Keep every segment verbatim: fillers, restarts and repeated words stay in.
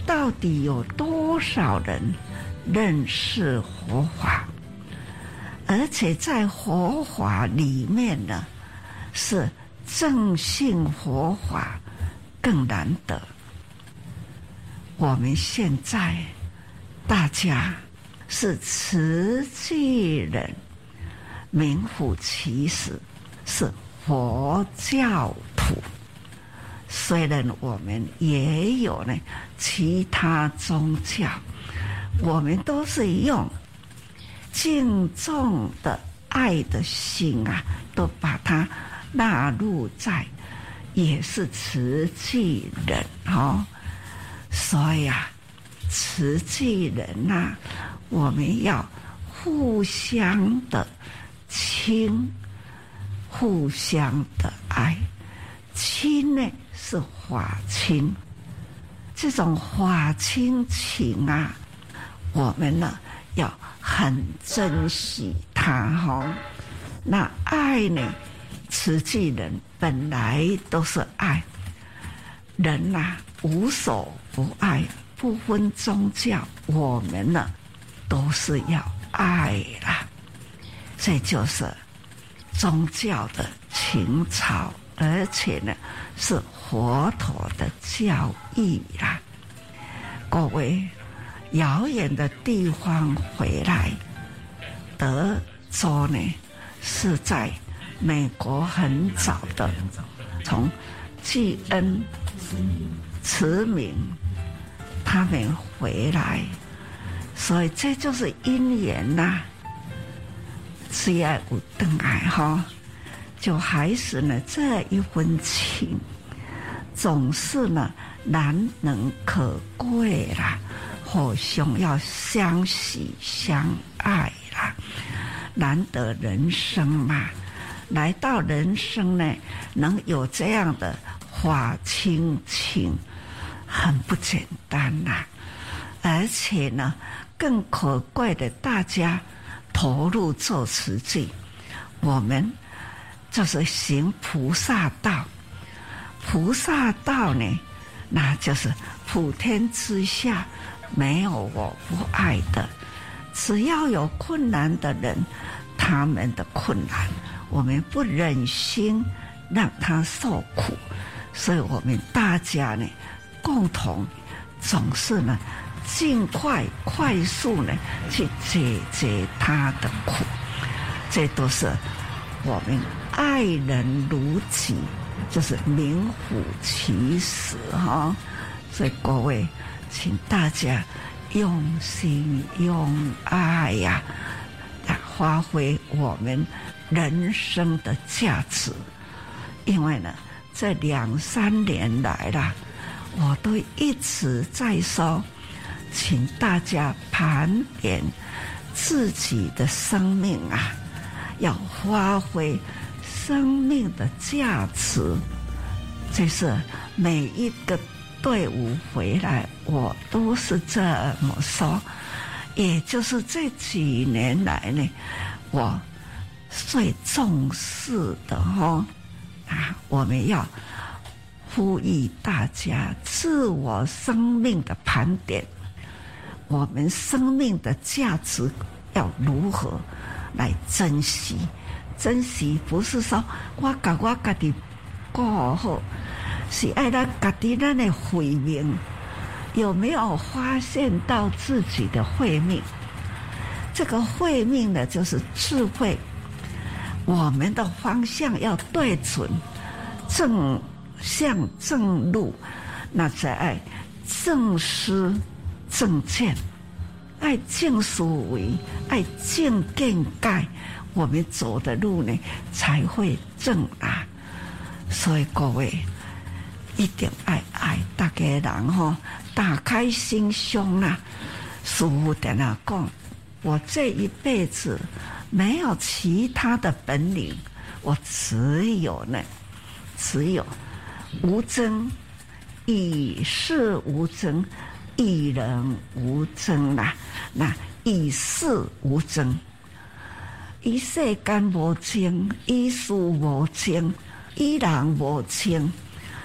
到底有多少人认识佛法？而且在佛法里面呢，是正信佛法更难得。我们现在大家是慈济人，名副其实是佛教徒。虽然我们也有呢其他宗教，我们都是用敬重的爱的心啊，都把它纳入在，也是慈济人哦。所以啊，慈济人啊，我们要互相的亲，互相的爱。亲呢是法亲，这种法亲情啊，我们呢要很珍惜它哦。那爱呢，慈济人本来都是爱，人呐、啊、无所不爱，不分宗教，我们呢都是要爱啦。这就是宗教的情操，而且呢是佛陀的教义啦。各位遥远的地方回来，德州呢是在美国很早的，从济恩、慈明他们回来，所以这就是因缘呐、啊。只要有回来哈，就还是呢这一份情，总是呢难能可贵啦。互相要相喜相爱啦，难得人生嘛，来到人生呢，能有这样的法亲情，很不简单呐、啊。而且呢，更可贵的，大家投入做慈济，我们就是行菩萨道。菩萨道呢，那就是普天之下没有我不爱的，只要有困难的人，他们的困难我们不忍心让他受苦，所以我们大家呢共同总是呢尽快快速呢去解决他的苦，这都是我们爱人如己，就是名副其实哈、哦。所以各位请大家用心用爱呀、啊，来发挥我们人生的价值。因为呢，这两三年来啦，我都一直在说，请大家盘点自己的生命啊，要发挥生命的价值。这是每一个队伍回来，我都是这么说。也就是这几年来呢，我最重视的哦啊，我们要呼吁大家自我生命的盘点，我们生命的价值要如何来珍惜？珍惜不是说我把我自己过好，是爱咱自己咱的慧命有没有发现到自己的慧命？这个慧命呢，就是智慧。我们的方向要对准，正向正路，那才爱正思正见，爱正思维，爱正见解，我们走的路呢才会正啊。所以各位一定爱爱大家人吼，打开心胸啊！师父在那讲，我这一辈子没有其他的本领，我只有呢，只有无争，以事无争，以人无争啦。那以事无争，以世间无争，以事无争，以人无争。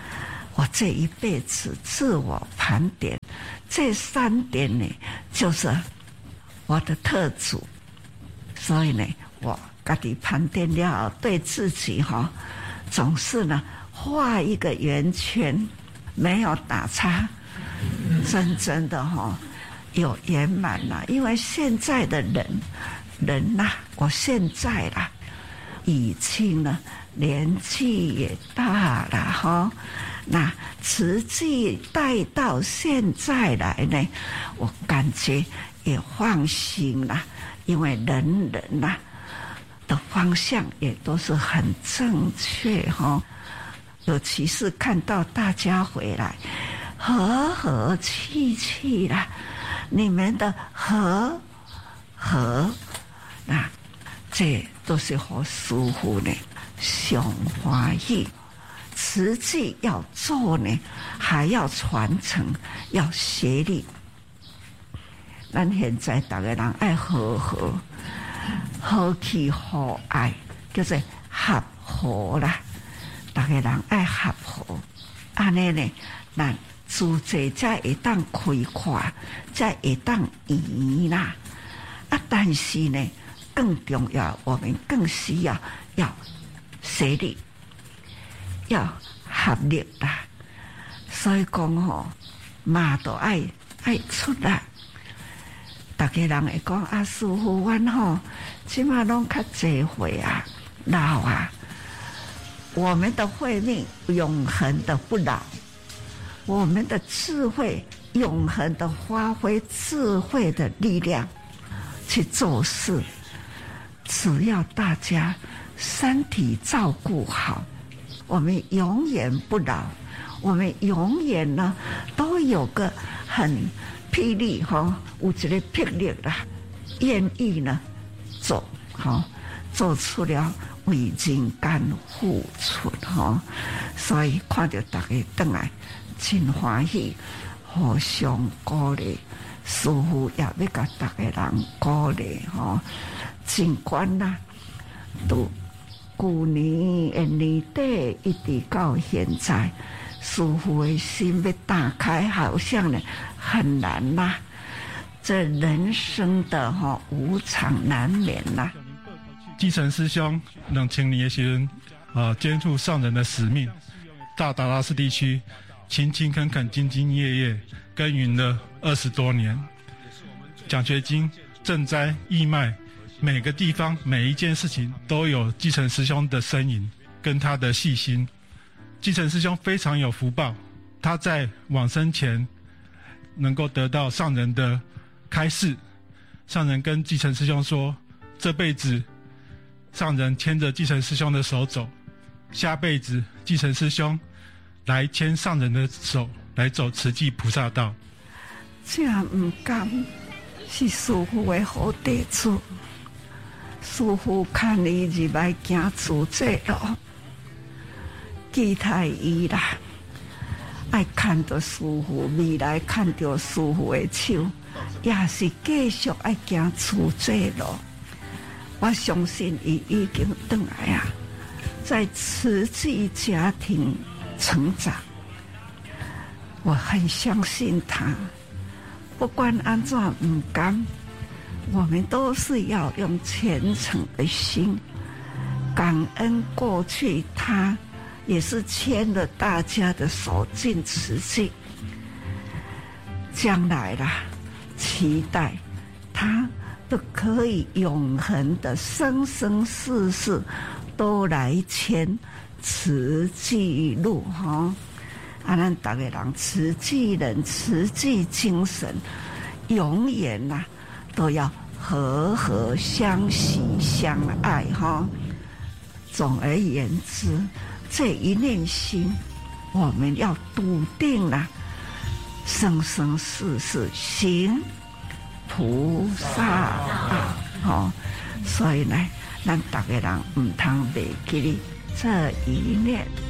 我这一辈子自我盘点，这三点呢，就是我的特质。所以呢，我自己盘点了，对自己哈、哦，总是呢画一个圆圈，没有打叉，真正的哈、哦、有圆满了。因为现在的人人呐、啊，我现在啦，已经呢年纪也大了哈、哦，那慈济带到现在来呢，我感觉也放心了。因为人人呐、啊、的方向也都是很正确哈、哦，尤其是看到大家回来和和气气啦，你们的和和那这都是好舒服呢，上欢喜。慈济要做呢，还要传承，要协力。咱现在大家人爱和和和气和爱，叫做合和啦。大家人爱合和，安尼呢，咱组织才会当开阔，才会当圆啦。啊，但是呢，更重要，我们更需要要协力，要合力啦。所以讲吼，嘛都爱爱出来。大家人会讲啊，师父，阮吼，即马拢较济岁啊，老啊。我们的慧命永恒的不老，我们的智慧永恒的发挥智慧的力量去做事。只要大家身体照顾好，我们永远不老，我们永远呢都有个很霹雳哈，有一个魄力啦，愿意呢做哈，做出了为人间付出哈，所以看到大家回来真欢喜，互相鼓励，师父也要甲大家人鼓励哈。尽管啦，都去年的年底一直到现在，师父的心要打开，好像呢很难呐、啊。这人生的哈、哦、无常难免呐、啊。 基诚师兄两千年的时阵，啊，肩负上人的使命，到达拉斯地区，勤勤恳恳、兢兢业业耕耘了二十多年。奖学金、赈灾、义卖，每个地方每一件事情都有基诚师兄的身影跟他的细心。基诚师兄非常有福报，他在往生前能够得到上人的开示，上人跟基诚师兄说，这辈子上人牵着基诚师兄的手走，下辈子基诚师兄来牵上人的手来走慈济菩萨道。 这不甘是师父的好弟子，师父看伊入来行自这路，期待伊啦，爱看到师父未来，看到师父的手，也是继续爱行自这路。我相信伊已经回来啊，在慈济家庭成长，我很相信他。不管安怎不甘，我们都是要用虔诚的心，感恩过去他也是牵了大家的手进慈济，将来啦，期待他都可以永恒的生生世世都来牵慈济路哈。啊，咱大家人慈济人、慈济精神，永远呐、啊、都要和和相惜相爱哈。总而言之，这一念心，我们要笃定啦，生生世世行菩萨道，哦，所以呢，咱大家人唔通袂记哩这一念。